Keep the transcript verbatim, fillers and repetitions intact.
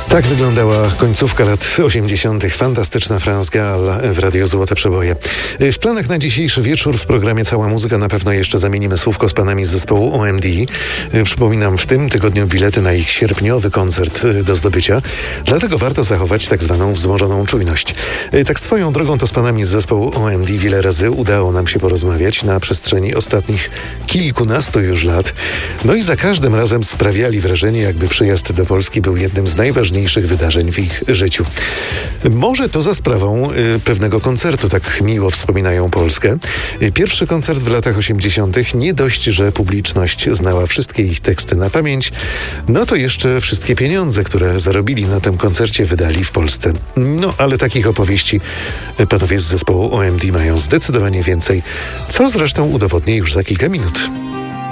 Tak wyglądała końcówka lat osiemdziesiątych. Fantastyczna France Gall w Radio Złote Przeboje. W planach na dzisiejszy wieczór w programie Cała Muzyka na pewno jeszcze zamienimy słówko z panami z zespołu O M D. Przypominam, w tym tygodniu bilety na ich sierpniowy koncert do zdobycia. Dlatego warto zachować tak zwaną wzmożoną czujność. Tak swoją drogą to z panami z zespołu O M D wiele razy udało nam się porozmawiać na przestrzeni ostatnich kilkunastu już lat. No i za każdym razem sprawiali wrażenie, jakby przyjazd do Polski był jednym z najważniejszych wydarzeń w ich życiu. Może to za sprawą y, pewnego koncertu, tak miło wspominają Polskę. Y, pierwszy koncert w latach osiemdziesiątych. Nie dość, że publiczność znała wszystkie ich teksty na pamięć, no to jeszcze wszystkie pieniądze, które zarobili na tym koncercie, wydali w Polsce. No, ale takich opowieści y, panowie z zespołu O M D mają zdecydowanie więcej, co zresztą udowodnię już za kilka minut.